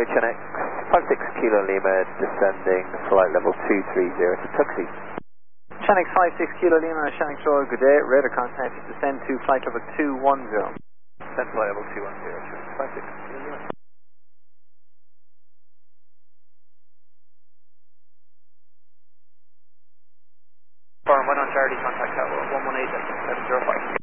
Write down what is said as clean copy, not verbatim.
Chenex, 56 Kilo Lima, descending, flight level 230 to Tuxie. Chenex 56 Kilo Lima, Shannon Road, good day, radar contact, descend to flight level 210. Descend flight level 210, Chenex 56 Kilo Lima. Farm 1 on Charlie, contact tower 118 at 705.